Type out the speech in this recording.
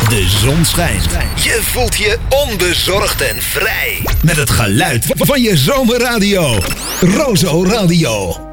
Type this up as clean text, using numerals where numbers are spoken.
De zon schijnt. Je voelt je onbezorgd en vrij. Met het geluid van je zomerradio. Rozo Radio.